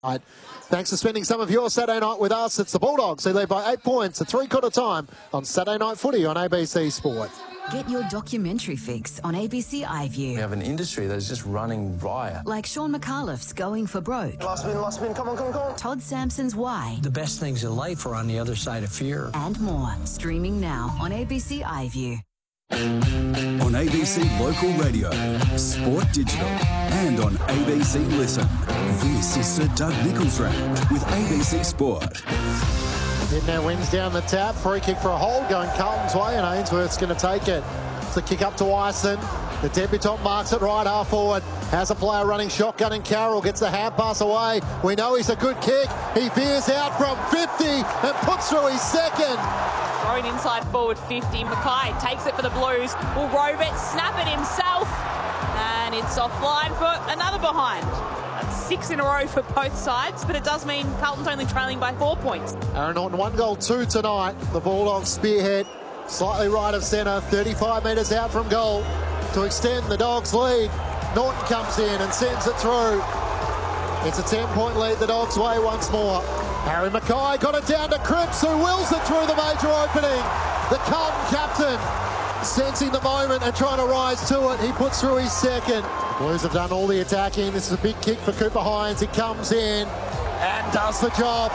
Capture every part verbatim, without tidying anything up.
Right. Thanks for spending some of your Saturday night with us. It's the Bulldogs. They lead by eight points at three-quarter time on Saturday Night Footy on A B C Sport. Get your documentary fix on A B C iView. We have an industry that is just running riot. Like Sean McAuliffe's Going for Broke. Last win, last win, come on, come on, come on. Todd Sampson's Why. The best things in life are on the other side of fear. And more. Streaming now on A B C iView. On A B C Local Radio, Sport Digital, and on A B C Listen. This is Sir Doug Nicholls Round with A B C Sport. Midnow wins down the tap. Free kick for a hold going Carlton's way, and Ainsworth's going to take it. It's a kick up to Ison. The debutant marks it right half forward. Has a player running shotgun, and Carroll gets the hand pass away. We know he's a good kick. He veers out from fifty and puts through his second. Thrown inside forward fifty. Mackay takes it for the Blues. Will rove it, snap it himself. And it's offline for another behind. That's six in a row for both sides, but it does mean Carlton's only trailing by four points. Aaron Norton, one goal, two tonight. The Bulldogs spearhead, slightly right of centre, thirty-five metres out from goal to extend the Dogs' lead. Norton comes in and sends it through. It's a ten-point lead the Dogs' way once more. Harry Mackay got it down to Cripps, who wills it through the major opening. The Carlton captain, sensing the moment and trying to rise to it. He puts through his second. The Blues have done all the attacking. This is a big kick for Cooper Hines. He comes in and does the job.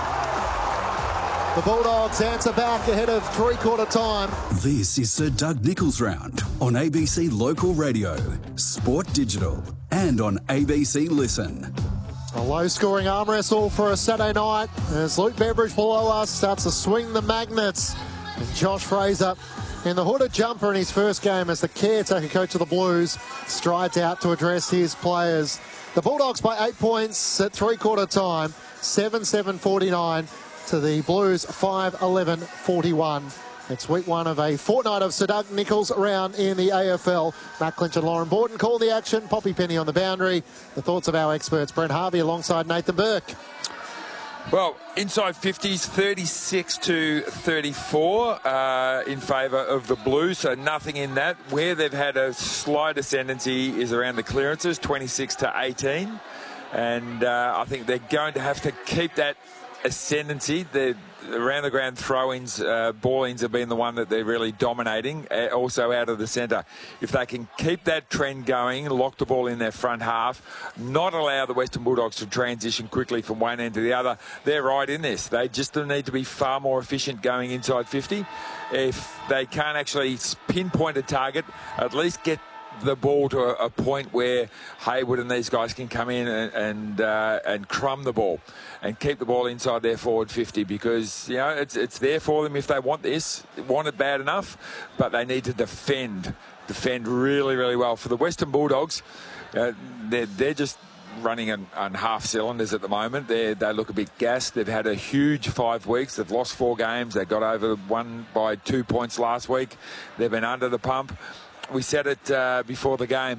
The Bulldogs answer back ahead of three-quarter time. This is Sir Doug Nicholls Round on A B C Local Radio, Sport Digital, and on A B C Listen. A low-scoring arm wrestle for a Saturday night as Luke Beveridge below us starts to swing the magnets. And Josh Fraser in the hooded jumper in his first game as the caretaker coach of the Blues strides out to address his players. The Bulldogs by eight points at three-quarter time, seven seven forty-nine to the Blues five eleven forty-one. It's week one of a fortnight of Sir Doug Nicholls round in the A F L. Matt Clinch and Lauren Borton call the action. Poppy Penny on the boundary. The thoughts of our experts, Brent Harvey alongside Nathan Burke. Well, inside fifties, thirty-six to thirty-four uh, in favour of the Blues, so nothing in that. Where they've had a slight ascendancy is around the clearances, twenty-six to eighteen. And uh, I think they're going to have to keep that ascendancy. They're around the ground throw-ins, uh, ball-ins have been the one that they're really dominating, uh, also out of the centre. If they can keep that trend going, lock the ball in their front half, not allow the Western Bulldogs to transition quickly from one end to the other, they're right in this. They just need to be far more efficient going inside fifty. If they can't actually pinpoint a target, at least get the ball to a, a point where Hayward and these guys can come in and and, uh, and crumb the ball and keep the ball inside their forward fifty, because you know it's it's there for them if they want this, want it bad enough, but they need to defend, defend really really well. For the Western Bulldogs, uh, they're they're just running on, on half cylinders at the moment. They they look a bit gassed. They've had a huge five weeks. They've lost four games. They got over one by two points last week. They've been under the pump. We said it uh, before the game.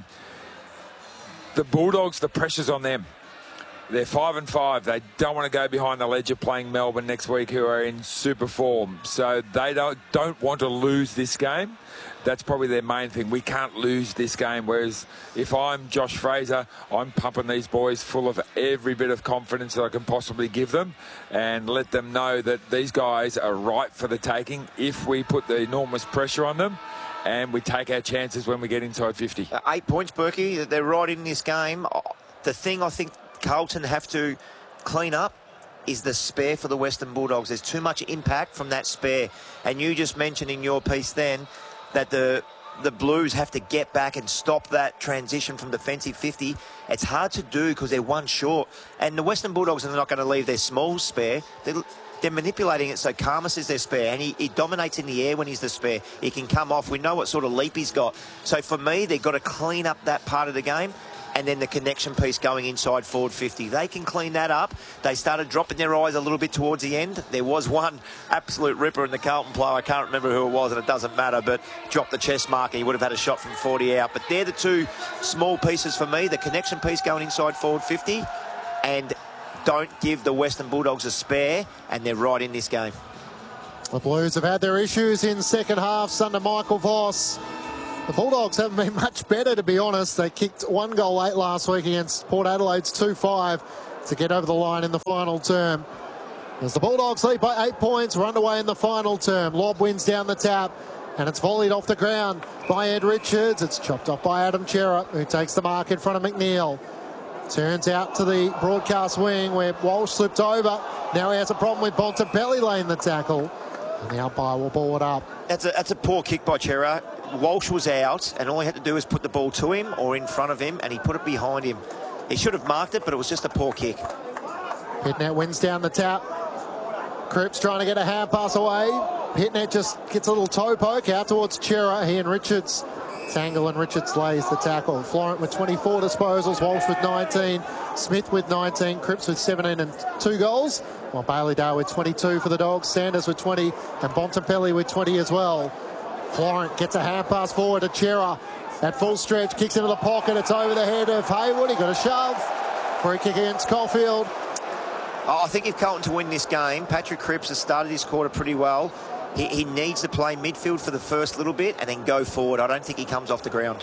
The Bulldogs, the pressure's on them. They're five and five. They don't want to go behind the ledger playing Melbourne next week, who are in super form. So they don't don't want to lose this game. That's probably their main thing. We can't lose this game. Whereas if I'm Josh Fraser, I'm pumping these boys full of every bit of confidence that I can possibly give them, and let them know that these guys are ripe for the taking if we put the enormous pressure on them. And we take our chances when we get inside fifty. Uh, eight points, Berkey. They're right in this game. The thing I think Carlton have to clean up is the spare for the Western Bulldogs. There's too much impact from that spare. And you just mentioned in your piece then that the the Blues have to get back and stop that transition from defensive fifty. It's hard to do because they're one short. And the Western Bulldogs are not going to leave their small spare. They're, They're manipulating it so Karmas is their spare, and he, he dominates in the air when he's the spare. He can come off. We know what sort of leap he's got. So for me, they've got to clean up that part of the game, and then the connection piece going inside forward fifty. They can clean that up. They started dropping their eyes a little bit towards the end. There was one absolute ripper in the Carlton player. I can't remember who it was, and it doesn't matter, but dropped the chest marker. He would have had a shot from forty out. But they're the two small pieces for me, the connection piece going inside forward fifty, and don't give the Western Bulldogs a spare, and they're right in this game. The Blues have had their issues in second halves under Michael Voss. The Bulldogs haven't been much better, to be honest. They kicked one goal late last week against Port Adelaide's two five. to get over the line in the final term. As the Bulldogs lead by eight points, we're underway in the final term. Lob wins down the tap, and it's volleyed off the ground by Ed Richards. It's chopped off by Adam Chera, who takes the mark in front of McNeil. Turns out to the broadcast wing where Walsh slipped over. Now he has a problem with Bontempelli laying the tackle, and the umpire will ball it up. That's a, that's a poor kick by Chera. Walsh was out, and all he had to do was put the ball to him or in front of him, and he put it behind him. He should have marked it, but it was just a poor kick. Pitnet wins down the tap. Cripps trying to get a hand pass away. Pitnet just gets a little toe poke out towards Chera. He and Richards tangle, and Richards lays the tackle. Florent with twenty-four disposals, Walsh with nineteen, Smith with nineteen, Cripps with seventeen and two goals, while Bailey Dale with twenty-two for the Dogs, Sanders with twenty, and Bontempelli with twenty as well. Florent gets a hand pass forward to Chera. At full stretch, kicks into the pocket. It's over the head of Haywood. He got a shove. Free kick against Caulfield. Oh, I think if Carlton to win this game, Patrick Cripps has started his quarter pretty well. He, he needs to play midfield for the first little bit and then go forward. I don't think he comes off the ground.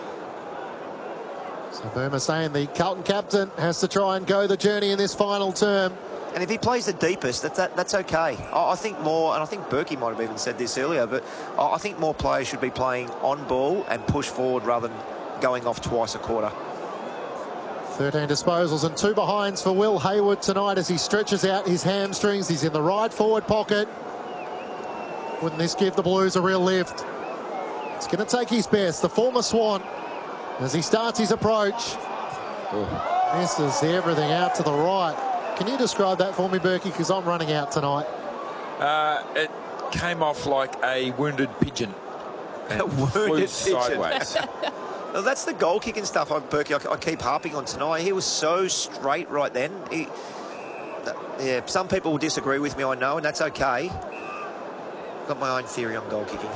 So Boomer saying the Carlton captain has to try and go the journey in this final term. And if he plays the deepest, that, that, that's okay. I, I think more, and I think Berkey might have even said this earlier, but I, I think more players should be playing on ball and push forward rather than going off twice a quarter. thirteen disposals and two behinds for Will Haywood tonight as he stretches out his hamstrings. He's in the right forward pocket. Wouldn't this give the Blues a real lift? It's going to take his best, the former Swan, as he starts his approach. Oh. Misses everything out to the right. Can you describe that for me, Berkey? Because I'm running out tonight. Uh, it came off like a wounded pigeon. And A wounded flew pigeon. sideways. Well, that's the goal kicking stuff I, Berkey, I, I keep harping on tonight. He was so straight right then. He, that, yeah, some people will disagree with me, I know, and that's okay. Got my own theory on goal kicking.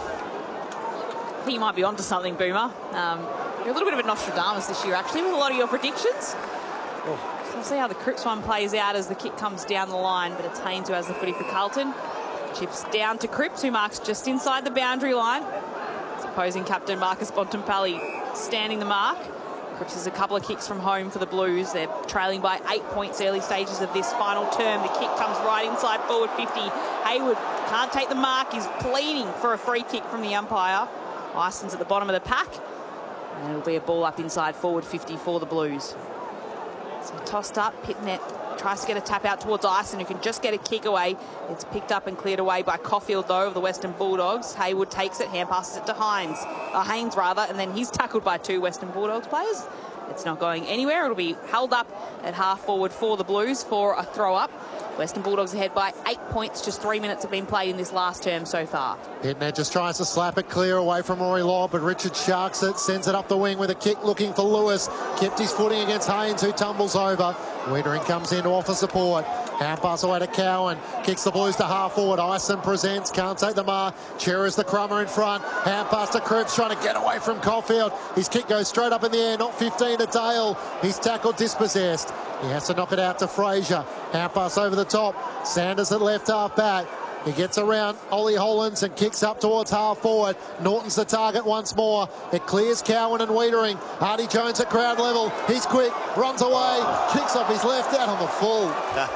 I think you might be onto something, Boomer. Um, you're a little bit of a Nostradamus this year, actually, with a lot of your predictions. Oh. So we'll see how the Cripps one plays out as the kick comes down the line, but it's Haynes who has the footy for Carlton. Chips down to Cripps, who marks just inside the boundary line. It's opposing captain Marcus Bontempelli standing the mark. Cripps has a couple of kicks from home for the Blues. They're trailing by eight points early stages of this final term. The kick comes right inside forward fifty. Haywood can't take the mark. He's pleading for a free kick from the umpire. Ison's at the bottom of the pack. And it'll be a ball up inside forward fifty for the Blues. So tossed up, Pitnet tries to get a tap out towards Ison, who can just get a kick away. It's picked up and cleared away by Caulfield, though, of the Western Bulldogs. Haywood takes it, hand passes it to Hines, uh, Haynes, rather, and then he's tackled by two Western Bulldogs players. It's not going anywhere. It'll be held up at half forward for the Blues for a throw-up. Western Bulldogs ahead by eight points. Just three minutes have been played in this last term so far. Pitnet just tries to slap it clear away from Rory Law, but Richard sharks it, sends it up the wing with a kick looking for Lewis. Kept his footing against Haynes, who tumbles over. Wiedering comes in to offer support. Hand pass away to Cowan. Kicks the Blues to half forward. Ison presents. Can't take the mark. Chera's the crummer in front. Hand pass to Cripps, trying to get away from Caulfield. His kick goes straight up in the air. Not fifteen to Dale. He's tackled, dispossessed. He has to knock it out to Fraser. Hand pass over the top. Sanders at left half back. He gets around Ollie Hollands and kicks up towards half forward. Norton's the target once more. It clears Cowan and Wiedering. Hardy Jones at ground level. He's quick, runs away, kicks off his left out on the full.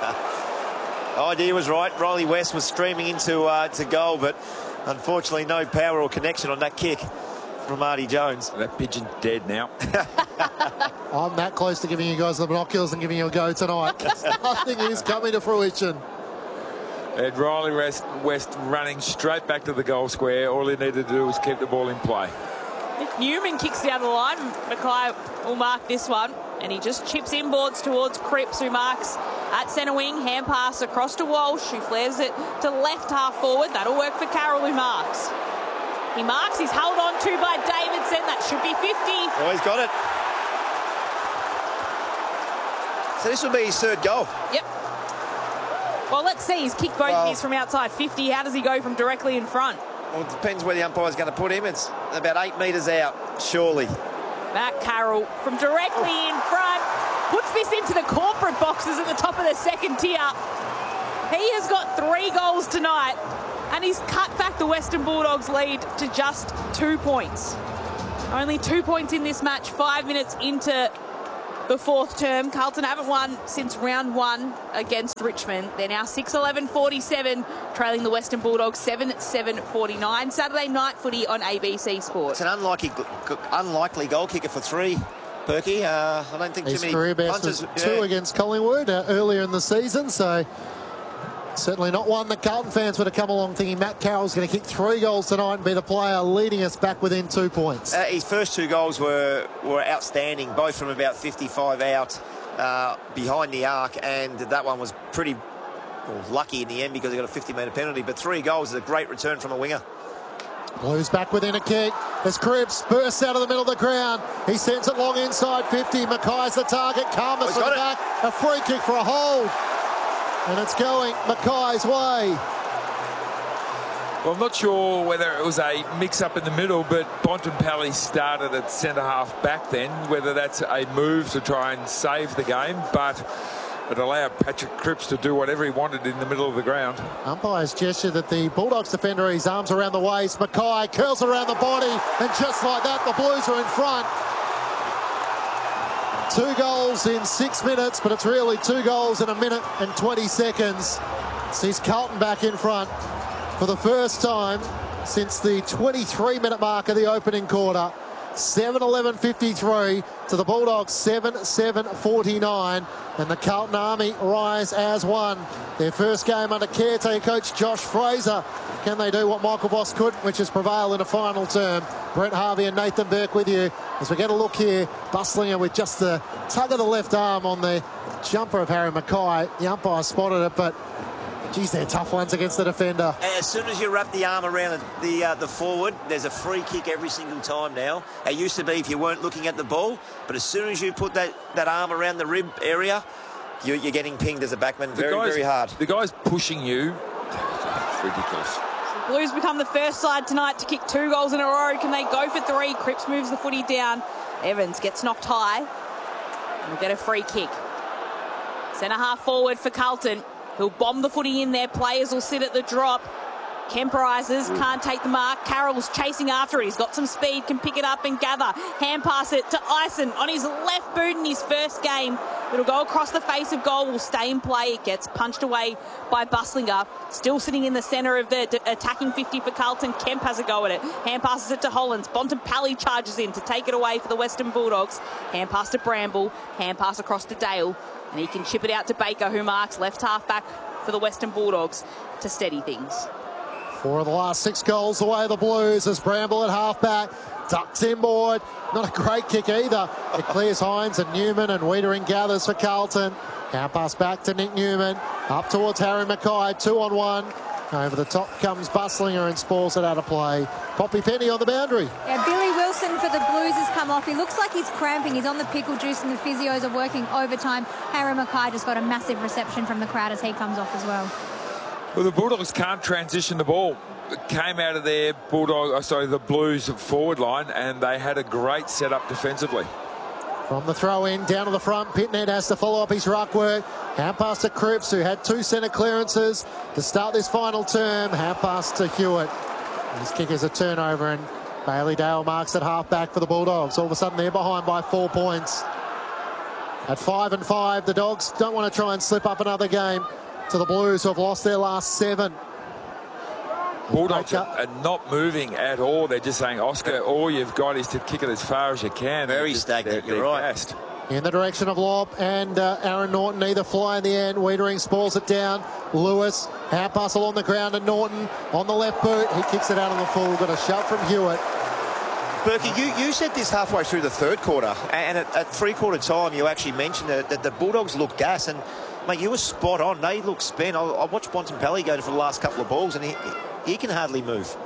Idea was right. Riley West was streaming into uh, to goal, but unfortunately no power or connection on that kick from Hardy Jones. That pigeon's dead now. I'm that close to giving you guys the binoculars and giving you a go tonight. Nothing is coming to fruition. And Riley West, West running straight back to the goal square. All he needed to do was keep the ball in play. Nick Newman kicks down the line. Mackay will mark this one. And he just chips inboards towards Cripps, who marks at centre wing. Hand pass across to Walsh, who flares it to left half forward. That'll work for Carroll, who marks. He marks. He's held on to by Davidson. That should be fifty. Oh, he's got it. So this will be his third goal. Yep. Well, let's see. He's kicked both well, of his from outside fifty. How does he go from directly in front? Well, it depends where the umpire's going to put him. It's about eight metres out, surely. Matt Carroll from directly in front. Puts this into the corporate boxes at the top of the second tier. He has got three goals tonight, and he's cut back the Western Bulldogs lead to just two points. Only two points in this match, five minutes into the fourth term. Carlton haven't won since round one against Richmond. They're now six eleven forty-seven, trailing the Western Bulldogs seven seven forty-nine. Saturday night footy on A B C Sport. It's an unlikely, unlikely goal kicker for three, Perky. Uh, I don't think His too many career best punters, was two yeah. against Collingwood uh, earlier in the season, so certainly not one that Carlton fans would have come along thinking Matt Carroll's going to kick three goals tonight and be the player leading us back within two points. Uh, his first two goals were, were outstanding, both from about fifty-five out uh, behind the arc, and that one was pretty well, lucky in the end because he got a fifty metre penalty, but three goals is a great return from a winger. Blues back within a kick as Cripps bursts out of the middle of the ground. He sends it long inside fifty. Mackay's the target. Karmas from the back. A free kick for a hold. And it's going Mackay's way. Well, I'm not sure whether it was a mix-up in the middle, but Bontempelli started at centre-half back then, whether that's a move to try and save the game, but it allowed Patrick Cripps to do whatever he wanted in the middle of the ground. Umpire's gesture that the Bulldogs defender, his arms around the waist. Mackay curls around the body, and just like that, the Blues are in front. Two goals in six minutes, but it's really two goals in a minute and twenty seconds. Sees Carlton back in front for the first time since the twenty-three minute mark of the opening quarter. seven eleven fifty-three to the Bulldogs seven seven forty-nine, and the Carlton Army rise as one. Their first game under caretaker coach Josh Fraser. Can they do what Michael Voss could, which is prevail in a final term? Brent Harvey and Nathan Burke with you as we get a look here. Bustlinger with just the tug of the left arm on the jumper of Harry Mackay. The umpire spotted it, but geez, they're tough ones against the defender. As soon as you wrap the arm around the uh, the forward, there's a free kick every single time now. It used to be if you weren't looking at the ball, but as soon as you put that, that arm around the rib area, you're, you're getting pinged as a backman very, guys, very hard. The guy's pushing you. It's ridiculous. Blues become the first side tonight to kick two goals in a row. Can they go for three? Cripps moves the footy down. Evans gets knocked high. And we'll get a free kick. Centre half forward for Carlton. He'll bomb the footy in there. Players will sit at the drop. Kemperises, can't take the mark. Carroll's chasing after it. He's got some speed, can pick it up and gather. Hand pass it to Ison on his left boot in his first game. It'll go across the face of goal, will stay in play. It gets punched away by Bustlinger. Still sitting in the centre of the attacking fifty for Carlton. Kemp has a go at it. Hand passes it to Hollands. Bontempelli charges in to take it away for the Western Bulldogs. Hand pass to Bramble. Hand pass across to Dale. And he can chip it out to Baker, who marks left half back for the Western Bulldogs to steady things. Four of the last six goals away the Blues as Bramble at half-back. Ducks inboard. Not a great kick either. It clears Hines and Newman, and Wiedering gathers for Carlton. Now pass back to Nick Newman. Up towards Harry Mackay. Two on one. Over the top comes Bustlinger and spoils it out of play. Poppy Penny on the boundary. Yeah, Billy Wilson for the Blues has come off. He looks like he's cramping. He's on the pickle juice and the physios are working overtime. Harry Mackay just got a massive reception from the crowd as he comes off as well. Well, the Bulldogs can't transition the ball. It came out of their Bulldog, oh, sorry, the Blues forward line, and they had a great setup defensively. From the throw in, down to the front, Pitnet has to follow up his ruck work. Hand pass to Cripps, who had two centre clearances to start this final term. Hand pass to Hewitt. His kick is a turnover, and Bailey Dale marks at half back for the Bulldogs. All of a sudden, they're behind by four points. At five and five, the Dogs don't want to try and slip up another game to the Blues, who have lost their last seven. Bulldogs are, are not moving at all. They're just saying, Oscar, all you've got is to kick it as far as you can. Very just, stagnant, they're, you're they're right. gassed. In the direction of Lobb and uh, Aaron Norton, either fly in the end. Wiedering spoils it down. Lewis, hand pass along the ground, and Norton on the left boot. He kicks it out on the full. Got a shove from Hewitt. Berkey, you, you said this halfway through the third quarter, and at, at three-quarter time, you actually mentioned that, that the Bulldogs look gas, and, mate, you were spot on. They look spent. I, I watched Bontempelli go for the last couple of balls, and he, he can hardly move.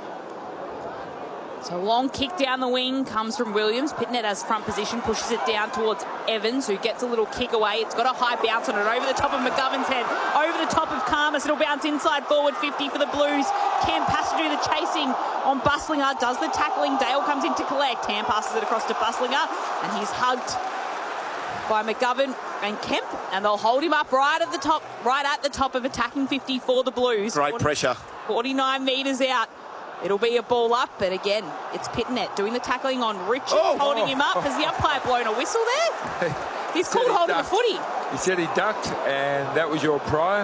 So long kick down the wing comes from Williams. Pitnet has front position, pushes it down towards Evans, who gets a little kick away. It's got a high bounce on it, over the top of McGovern's head, over the top of Karmas. It'll bounce inside forward fifty for the Blues. Kemp has to do the chasing on Bustlinger, does the tackling. Dale comes in to collect. Hand passes it across to Bustlinger, and he's hugged by McGovern and Kemp, and they'll hold him up right at the top, right at the top of attacking fifty for the Blues. Great pressure. forty-nine metres out. It'll be a ball up, but again, it's Pitnet doing the tackling on Richards, oh, holding oh, him up. oh. Has the umpire blown a whistle there? He's Said called he holding the ducked. footy. He said he ducked, and that was your prior.